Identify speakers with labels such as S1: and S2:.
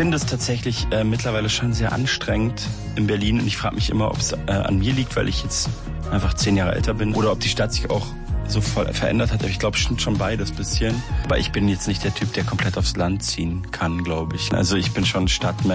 S1: finde es tatsächlich mittlerweile schon sehr anstrengend in Berlin. Und ich frage mich immer, ob es an mir liegt, weil ich jetzt einfach 10 Jahre älter bin. Oder ob die Stadt sich auch so voll verändert hat. Aber ich glaube, stimmt schon beides bisschen. Aber ich bin jetzt nicht der Typ, der komplett aufs Land ziehen kann, glaube ich. Also ich bin schon Stadtmensch.